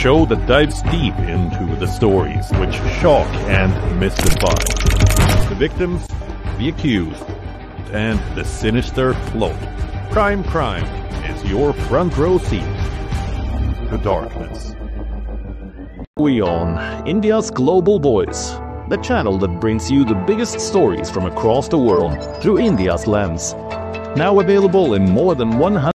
show that dives deep into the stories which shock and mystify. The victims, the accused, and the sinister float. Crime is your front row seat to darkness. WION, India's global voice. The channel that brings you the biggest stories from across the world through India's lens. Now available in more than 100